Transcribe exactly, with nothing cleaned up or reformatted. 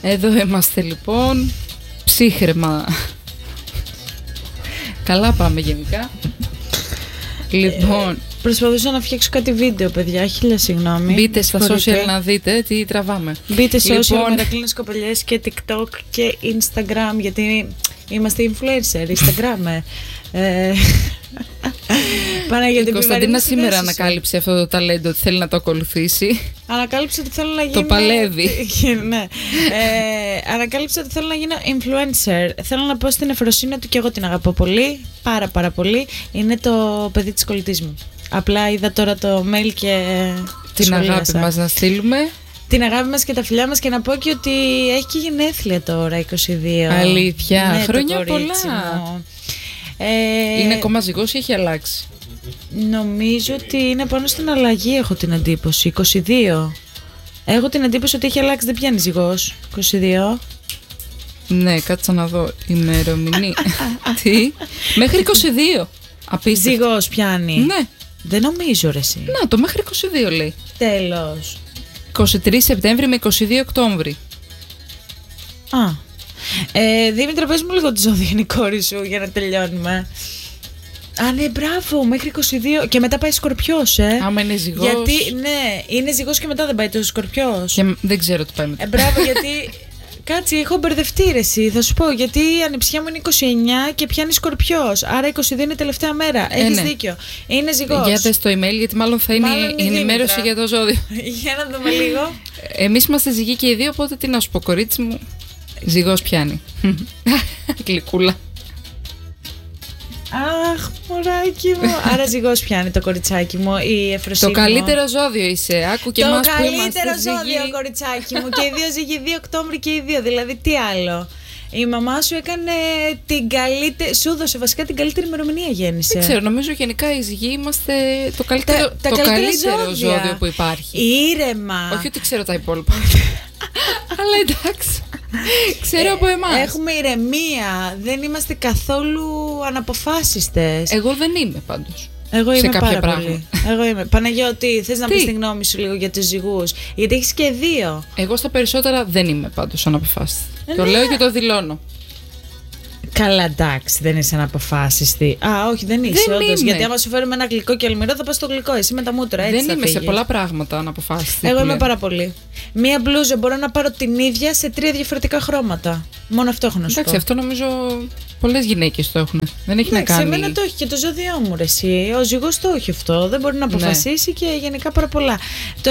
Εδώ είμαστε λοιπόν. Ψύχρεμα. Καλά πάμε γενικά. Λοιπόν. Προσπαθούσα να φτιάξω κάτι βίντεο, παιδιά. Χίλια συγγνώμη. Μπείτε στα social να δείτε τι τραβάμε. Μπείτε σε social Λοιπόν... Μερακλίνες Κοπελιές και TikTok και Instagram. Γιατί είμαστε influencer. Instagram. ε... Η Κωνσταντίνα σήμερα ανακάλυψε αυτό το ταλέντο ότι θέλει να το ακολουθήσει. Ανακάλυψε ότι θέλω να γίνω. Το παλεύει. ναι. ε, ανακάλυψε ότι θέλω να γίνω influencer. Θέλω να πω στην Εφροσύνη ότι και εγώ την αγαπώ πολύ. Πάρα πάρα πολύ. Είναι το παιδί της κολλητής μου. Απλά είδα τώρα το mail και την σχολίασα. Αγάπη μας να στείλουμε. Την αγάπη μας και τα φιλιά μας και να πω και ότι έχει και γενέθλια τώρα είκοσι δύο. Αλήθεια. Ναι, χρόνια πολλά. Ε, είναι ακόμα ζυγός ή έχει αλλάξει? Νομίζω ότι είναι πάνω στην αλλαγή, έχω την εντύπωση. είκοσι δύο. Έχω την εντύπωση ότι έχει αλλάξει, δεν πιάνει ζυγός. είκοσι δύο. Ναι, κάτσα να δω ημερομηνία. Τι? Μέχρι είκοσι δύο. Απίστευτο. Ζυγός πιάνει. Ναι. Δεν νομίζω ρε εσύ. Να, το μέχρι είκοσι δύο λέει. Τέλος. είκοσι τρεις Σεπτέμβρη με είκοσι δύο Οκτώβρη. Α. Ε, Δήμητρα, πες μου λίγο τη ζωδιακή κόρη σου για να τελειώνουμε. Α, ναι, μπράβο, μέχρι είκοσι δύο. Και μετά πάει Σκορπιός, ε. Άμα είναι ζυγός. Γιατί, ναι, είναι ζυγός και μετά δεν πάει το Σκορπιός. Και δεν ξέρω τι πάει μετά. Ε, μπράβο, γιατί. Κάτσε, έχω μπερδευτεί ρε εσύ. Θα σου πω, γιατί η ανιψιά μου είναι είκοσι εννιά και πιάνει Σκορπιός. Άρα είκοσι δύο είναι η τελευταία μέρα. Έχεις ε, ναι. δίκιο. Είναι ζυγός. Για δες το email, γιατί μάλλον θα είναι μάλλον η ενημέρωση για το ζώδιο. Για να δούμε λίγο. Εμείς είμαστε ζυγοί και οι δύο, οπότε τι να σου πω, κορίτσι μου. Ζυγός πιάνει. Γλυκούλα. Αχ, μωράκι μου. Άρα ζυγός πιάνει το κοριτσάκι μου, η Εφροσύνη. Το καλύτερο ζώδιο είσαι. Άκου και εμάς που είμαστε. Το καλύτερο ζώδιο, κοριτσάκι μου. Και οι δύο ζυγοί, δύο Οκτώβρη και οι δύο. Δηλαδή, τι άλλο. Η μαμά σου έκανε την καλύτερη. Σου έδωσε βασικά την καλύτερη ημερομηνία γέννηση. Δεν ξέρω, νομίζω γενικά οι ζυγοί είμαστε το καλύτερο, τα, τα το καλύτερο ζώδια. ζώδιο που υπάρχει. Ήρεμα. Όχι ότι ξέρω τα υπόλοιπα. Αλλά εντάξει. Ξέρω από εμάς. Έχουμε ηρεμία. Δεν είμαστε καθόλου αναποφάσιστες. Εγώ δεν είμαι πάντως. Εγώ είμαι σε πάρα πάρα πολύ. Εγώ είμαι. Παναγιώτη, θες να πεις τη γνώμη σου λίγο για τους ζυγούς? Γιατί έχεις και δύο. Εγώ στα περισσότερα δεν είμαι πάντως αναποφάσιστη. Ε, το ναι. λέω και το δηλώνω. Καλά, εντάξει, δεν είσαι αναποφάσιστη. Α, όχι, δεν είσαι, όντως. Γιατί άμα σου φέρουμε ένα γλυκό και αλμυρό, θα πας στο γλυκό. Εσύ με τα μούτρα, έτσι. Δεν είμαι φύγεις. σε πολλά πράγματα αναποφάσιστη. Εγώ είμαι πάρα πολύ. Μία μπλούζα μπορώ να πάρω την ίδια σε τρία διαφορετικά χρώματα. Μόνο αυτό έχω να σου εντάξει, πω. αυτό νομίζω πολλές γυναίκες το έχουν. Δεν έχει εντάξει, να κάνει. Σε μένα το έχει και το ζώδιό μου, ρε εσύ. Ο ζυγός το έχει αυτό. Δεν μπορεί να αποφασίσει ναι. Και γενικά πάρα πολλά. Το